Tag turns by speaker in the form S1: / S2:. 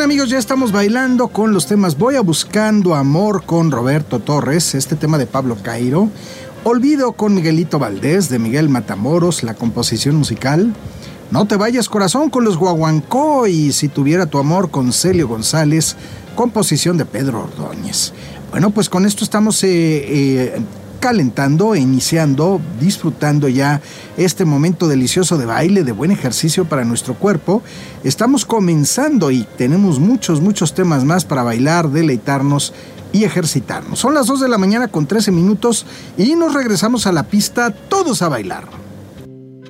S1: bien, amigos, ya estamos bailando con los temas Voy a buscando amor con Roberto Torres, este tema de Pablo Cairo, Olvido con Miguelito Valdés, de Miguel Matamoros, la composición musical, No te vayas corazón con los Guaguancó y Si tuviera tu amor con Celio González, composición de Pedro Ordóñez. Bueno, pues con esto estamos calentando, iniciando, disfrutando ya este momento delicioso de baile, de buen ejercicio para nuestro cuerpo. Estamos comenzando y tenemos muchos temas más para bailar, deleitarnos y ejercitarnos. Son las 2 de la mañana con 13 minutos y nos regresamos a la pista, todos a bailar.